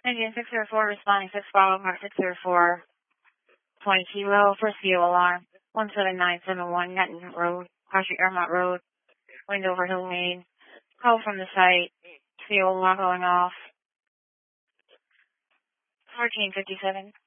Indian 604 responding 6 Bravo Mark 604 20 Kilo, first fuel alarm 17971 Netton Road, Harshey Airmont Road, Windover Hill, Maine. Call from the site, fuel alarm going off 1457.